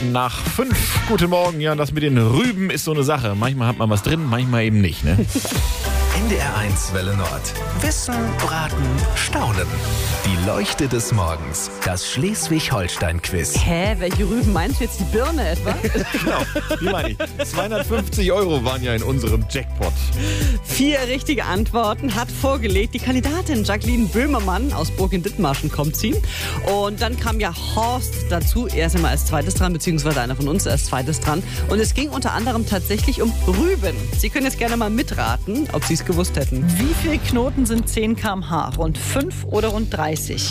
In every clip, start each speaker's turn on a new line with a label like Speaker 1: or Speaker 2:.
Speaker 1: Nach 5. Guten Morgen. Ja, das mit den Rüben ist so eine Sache. Manchmal hat man was drin, manchmal eben nicht, ne?
Speaker 2: NDR1 Welle Nord. Wissen, Raten, Staunen. Die Leuchte des Morgens. Das Schleswig-Holstein-Quiz.
Speaker 3: Hä, welche Rüben meinst du jetzt? Die Birne etwa?
Speaker 1: Genau, die meine ich. 250 € waren ja in unserem Jackpot.
Speaker 3: 4 richtige Antworten hat vorgelegt die Kandidatin Jacqueline Böhmermann aus Burg in Dithmarschen kommt sie. Und dann kam ja Horst dazu. Er ist immer als zweites dran, beziehungsweise einer von uns als zweites dran. Und es ging unter anderem tatsächlich um Rüben. Sie können jetzt gerne mal mitraten, ob Sie es gewusst hätten.
Speaker 4: Wie viele Knoten sind 10 km/h? Rund 5 oder rund 30?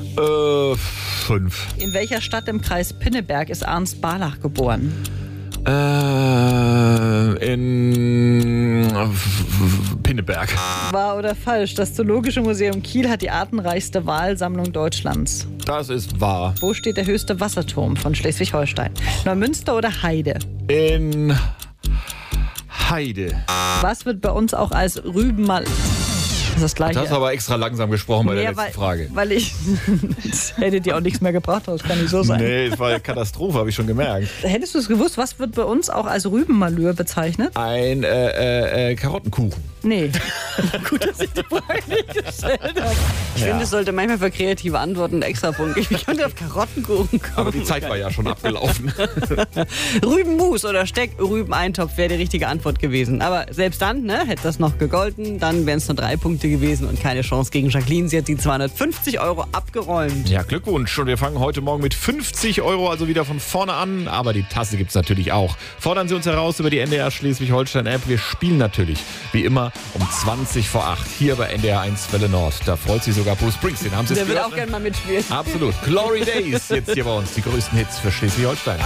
Speaker 1: 5.
Speaker 4: In welcher Stadt im Kreis Pinneberg ist Ernst Barlach geboren?
Speaker 1: In Pinneberg.
Speaker 4: Wahr oder falsch? Das Zoologische Museum Kiel hat die artenreichste Walsammlung Deutschlands.
Speaker 1: Das ist wahr.
Speaker 4: Wo steht der höchste Wasserturm von Schleswig-Holstein? Neumünster oder Heide?
Speaker 1: In Heide.
Speaker 4: Was wird bei uns auch als Rübenmal... Das ist das Gleiche.
Speaker 1: Du hast aber extra langsam gesprochen bei der letzten Frage.
Speaker 4: Weil ich... Das hätte dir auch nichts mehr gebracht, das kann nicht so sein.
Speaker 1: Nee, das war eine Katastrophe, habe ich schon gemerkt.
Speaker 4: Hättest du es gewusst, was wird bei uns auch als Rübenmalheur bezeichnet?
Speaker 1: Ein Karottenkuchen.
Speaker 4: Nee. Gut, dass ich die Frage nicht gestellt habe.
Speaker 3: Ich finde, es sollte manchmal für kreative Antworten einen extra Punkt geben. Ich könnte auf Karottenkuchen kommen.
Speaker 1: Aber die Zeit war ja schon abgelaufen.
Speaker 3: Rübenmus oder Steckrübeneintopf wäre die richtige Antwort gewesen. Aber selbst dann, ne, hätte das noch gegolten. Dann wären es nur 3 Punkte gewesen und keine Chance gegen Jacqueline. Sie hat die 250 € abgeräumt.
Speaker 1: Ja, Glückwunsch. Und wir fangen heute Morgen mit 50 €, also wieder von vorne an. Aber die Tasse gibt's natürlich auch. Fordern Sie uns heraus über die NDR Schleswig-Holstein-App. Wir spielen natürlich, wie immer, um 20 vor 8 hier bei NDR1 Welle Nord. Da freut sich sogar Bruce Springsteen. Haben Sie es
Speaker 3: Der will
Speaker 1: gehört?
Speaker 3: auch gerne mal mitspielen.
Speaker 1: Absolut. Glory Days jetzt hier bei uns. Die größten Hits für Schleswig-Holstein.